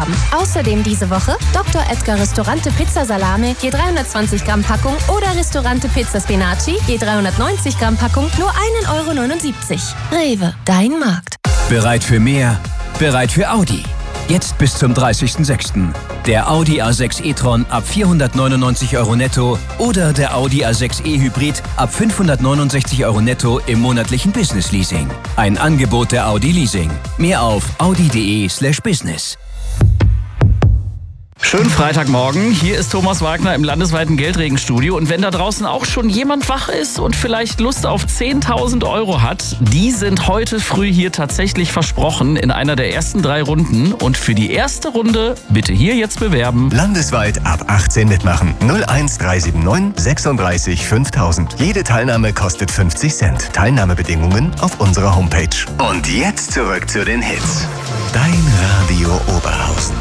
bewerben. Außerdem diese Woche Dr. Edgar Ristorante Pizza Salame, je 320 Gramm Packung oder Ristorante Pizza Spinaci, je 390 Gramm Packung, nur 1,79 €. Rewe, dein Markt. Bereit für mehr? Bereit für Audi. Jetzt bis zum 30.06. Der Audi A6 e-tron ab 499 € netto oder der Audi A6 e-Hybrid ab 569 € netto im monatlichen Business-Leasing. Ein Angebot der Audi Leasing. Mehr auf audi.de/business. Schönen Freitagmorgen, hier ist Thomas Wagner im landesweiten Geldregenstudio und wenn da draußen auch schon jemand wach ist und vielleicht Lust auf 10.000 € hat, die sind heute früh hier tatsächlich versprochen in einer der ersten 3 Runden und für die erste Runde bitte hier jetzt bewerben. Landesweit ab 18 mitmachen. 01379 36 5000. Jede Teilnahme kostet 50 Cent. Teilnahmebedingungen auf unserer Homepage. Und jetzt zurück zu den Hits. Dein Radio Oberhausen.